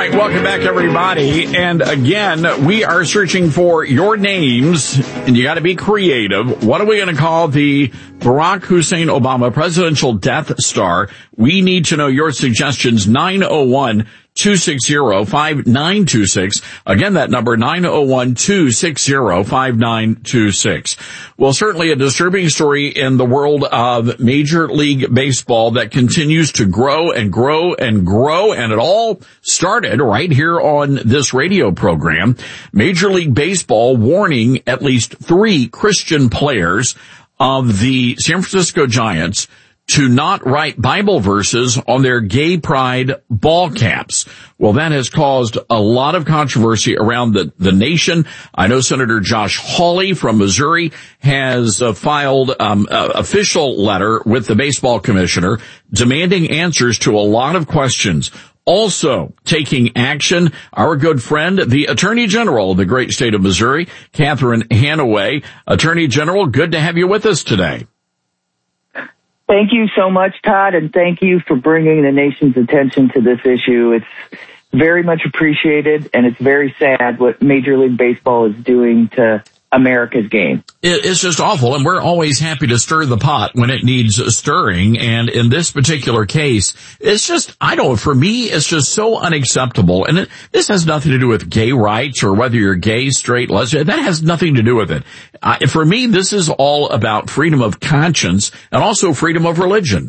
right, welcome back, everybody. And again, we are searching for your names, and you got to be creative. What are we going to call the Barack Hussein Obama Presidential Death Star? We need to know your suggestions. 901-260-5926. Again, that number, 901-260-5926. Well, certainly a disturbing story in the world of Major League Baseball that continues to grow and grow and grow, and it all started right here on this radio program. Major League Baseball warning at least 3 Christian players of the San Francisco Giants to not write Bible verses on their gay pride ball caps. Well, that has caused a lot of controversy around the nation. I know Senator Josh Hawley from Missouri has filed an official letter with the baseball commissioner demanding answers to a lot of questions. Also taking action, our good friend, the Attorney General of the great state of Missouri, Catherine Hanaway. Attorney General, good to have you with us today. Thank you so much, Todd, and thank you for bringing the nation's attention to this issue. It's very much appreciated, and it's very sad what Major League Baseball is doing to America's game. It's just awful, and we're always happy to stir the pot when it needs stirring. And in this particular case, it's just, for me, it's just so unacceptable. And this has nothing to do with gay rights or whether you're gay, straight, lesbian. That has nothing to do with it. For me, this is all about freedom of conscience and also freedom of religion.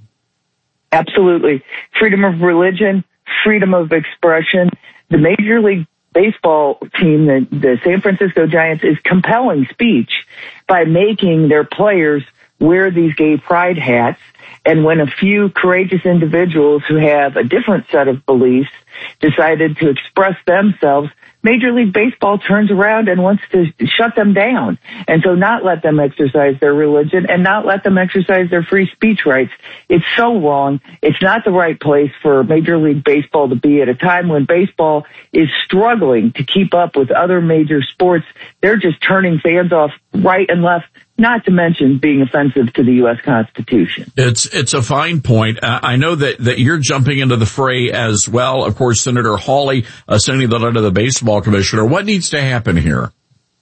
Absolutely. Freedom of religion, freedom of expression. The Major League Baseball team, the San Francisco Giants, is compelling speech by making their players wear these gay pride hats. And when a few courageous individuals who have a different set of beliefs decided to express themselves, Major League Baseball turns around and wants to shut them down. And so not let them exercise their religion and not let them exercise their free speech rights. It's so wrong. It's not the right place for Major League Baseball to be at a time when baseball is struggling to keep up with other major sports. They're just turning fans off right and left, not to mention being offensive to the U.S. Constitution. It's a fine point. I know that you're jumping into the fray as well. Of course, Senator Hawley sending the letter to the baseball commissioner. What needs to happen here?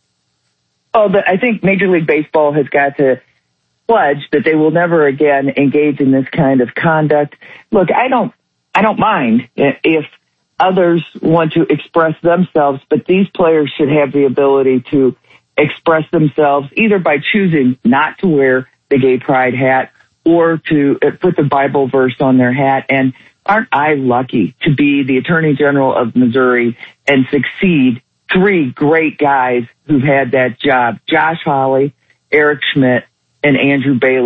I think Major League Baseball has got to pledge that they will never again engage in this kind of conduct. Look, I don't mind if others want to express themselves, but these players should have the ability to express themselves either by choosing not to wear the gay pride hat or to put the Bible verse on their hat. And aren't I lucky to be the Attorney General of Missouri and succeed 3 great guys who've had that job: Josh Hawley, Eric Schmidt, and Andrew Bailey.